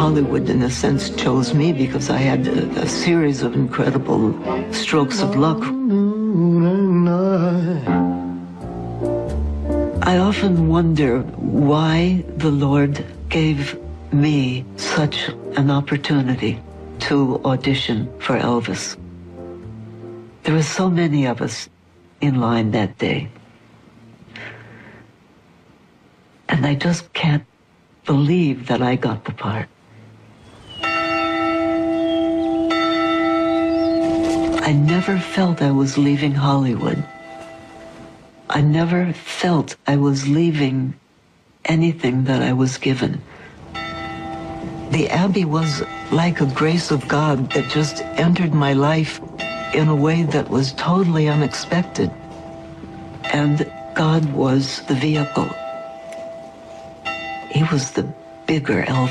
Hollywood, in a sense, chose me because I had a series of incredible strokes of luck. I often wonder why the Lord gave me such an opportunity to audition for Elvis. There were so many of us in line that day. And I just can't believe that I got the part. I never felt I was leaving Hollywood. I never felt I was leaving anything that I was given. The Abbey was like a grace of God that just entered my life in a way that was totally unexpected. And God was the vehicle. He was the bigger Elvis.